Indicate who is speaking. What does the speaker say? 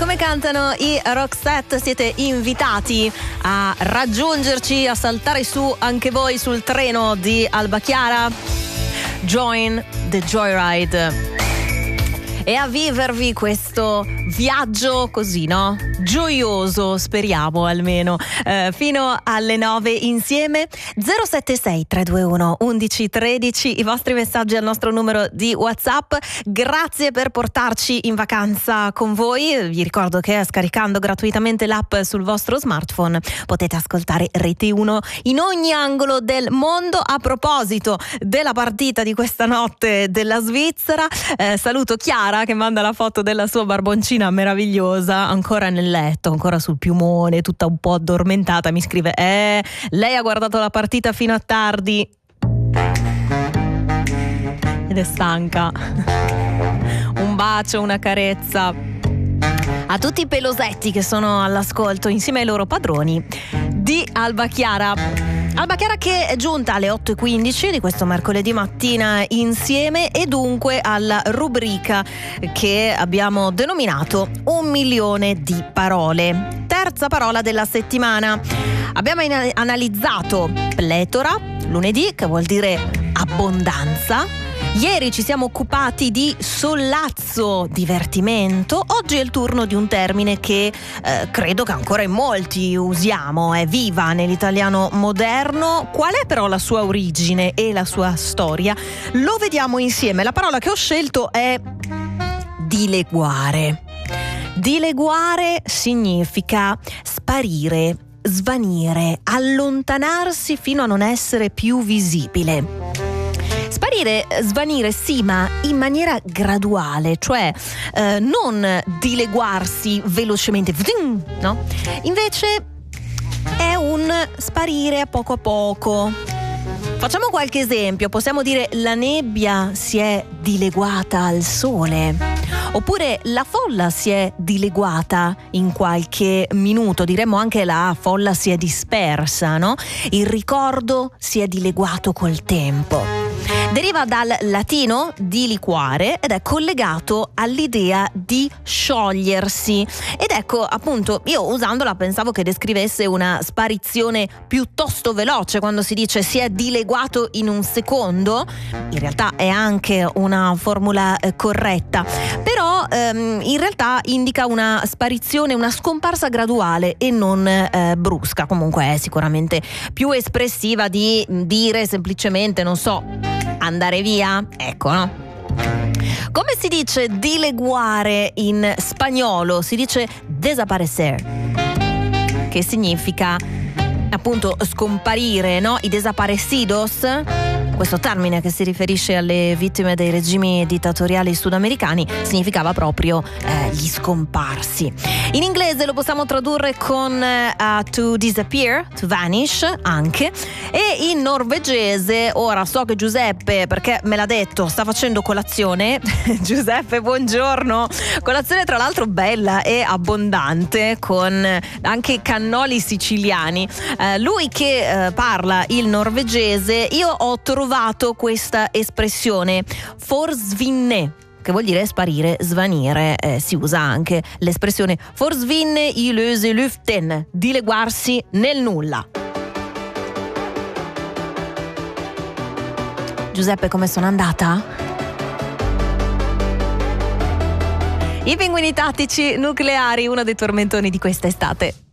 Speaker 1: come cantano i Roxette, siete invitati a raggiungerci, a saltare su anche voi sul treno di Alba Chiara. Join the Joyride e a vivervi questo viaggio così, no? Gioioso, speriamo almeno, fino alle 9 insieme. 076 321 1113, i vostri messaggi al nostro numero di WhatsApp. Grazie per portarci in vacanza con voi. Vi ricordo che scaricando gratuitamente l'app sul vostro smartphone potete ascoltare Rete 1 in ogni angolo del mondo. A proposito della partita di questa notte della Svizzera, saluto Chiara che manda la foto della sua barboncina meravigliosa, ancora nel letto, ancora sul piumone, tutta un po' addormentata. Mi scrive: lei ha guardato la partita fino a tardi ed è stanca. Un bacio, una carezza a tutti i pelosetti che sono all'ascolto insieme ai loro padroni di Alba Chiara. Alba Chiara che è giunta alle 8:15 di questo mercoledì mattina insieme, e dunque alla rubrica che abbiamo denominato 1.000.000 di parole. Terza parola della settimana. Abbiamo analizzato pletora lunedì, che vuol dire abbondanza. Ieri ci siamo occupati di sollazzo, divertimento. Oggi è il turno di un termine che credo che ancora in molti usiamo, è viva nell'italiano moderno. Qual è però la sua origine e la sua storia? Lo vediamo insieme. La parola che ho scelto è dileguare. Dileguare significa sparire, svanire, allontanarsi fino a non essere più visibile. Sparire, svanire sì, ma in maniera graduale, cioè non dileguarsi velocemente, no? Invece è un sparire a poco. Facciamo qualche esempio. Possiamo dire: la nebbia si è dileguata al sole, oppure la folla si è dileguata in qualche minuto. Diremmo anche la folla si è dispersa, no? Il ricordo si è dileguato col tempo. Deriva dal latino diliquare ed è collegato all'idea di sciogliersi. Ed ecco, appunto, io usandola pensavo che descrivesse una sparizione piuttosto veloce, quando si dice si è dileguato in un secondo. In realtà è anche una formula corretta, però in realtà indica una sparizione, una scomparsa graduale e non brusca. Comunque è sicuramente più espressiva di dire semplicemente, non so, andare via, ecco, no? Come si dice dileguare in spagnolo? Si dice desaparecer, che significa appunto scomparire, no? I desaparecidos, questo termine che si riferisce alle vittime dei regimi dittatoriali sudamericani, significava proprio gli scomparsi. In inglese lo possiamo tradurre con to disappear, to vanish anche, e in norvegese, ora so che Giuseppe, perché me l'ha detto, sta facendo colazione. Giuseppe, buongiorno. Colazione tra l'altro bella e abbondante, con anche cannoli siciliani. Lui che parla il norvegese, io ho trovato questa espressione forsvinne, che vuol dire sparire, svanire. Si usa anche l'espressione forsvinne i løse luften, dileguarsi nel nulla. Giuseppe, come sono andata? I pinguini tattici nucleari, uno dei tormentoni di quest'estate.